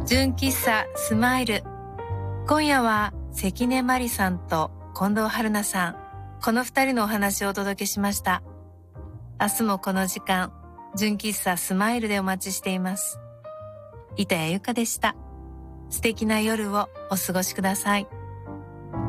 純喫茶スマイル。今夜は関根麻里さんと近藤春菜さん、この2人のお話をお届けしました。明日もこの時間、純喫茶スマイルでお待ちしています。板谷由香でした。素敵な夜をお過ごしください。